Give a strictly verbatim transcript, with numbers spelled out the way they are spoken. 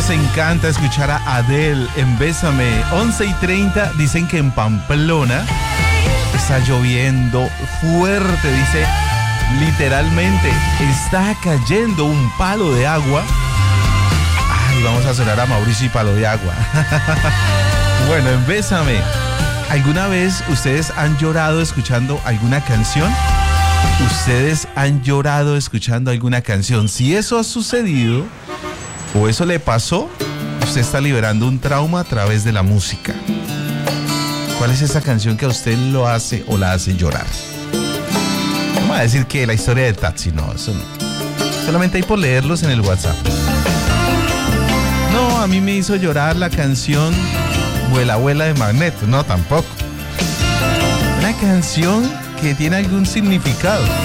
nos encanta escuchar a Adele en Bésame. once y treinta, dicen que en Pamplona está lloviendo fuerte, dice, literalmente, está cayendo un palo de agua. Ay, vamos a sonar a Mauricio y Palo de Agua. Bueno, en Bésame, ¿alguna vez ustedes han llorado escuchando alguna canción? ¿Ustedes han llorado escuchando alguna canción? Si eso ha sucedido o eso le pasó, usted está liberando un trauma a través de la música. ¿Cuál es esa canción que a usted lo hace o la hace llorar? No me va a decir que la historia del taxi, no, eso no. Solamente hay por leerlos en el WhatsApp. No, a mí me hizo llorar la canción Vuela, Abuela de Magneto. No, tampoco. Una canción que tiene algún significado.